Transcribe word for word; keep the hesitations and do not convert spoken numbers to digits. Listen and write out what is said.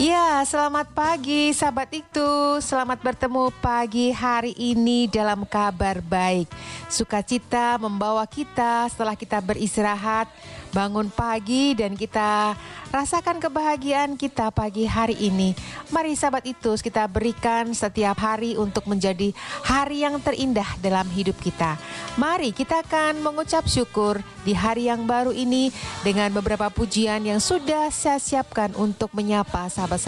Ya, selamat pagi sahabat Iktu. Selamat bertemu pagi hari ini dalam kabar baik. Sukacita membawa kita setelah kita beristirahat, bangun pagi dan kita rasakan kebahagiaan kita pagi hari ini. Mari sahabat Iktu, kita berikan setiap hari untuk menjadi hari yang terindah dalam hidup kita. Mari kita akan mengucap syukur di hari yang baru ini dengan beberapa pujian yang sudah saya siapkan untuk menyapa sahabat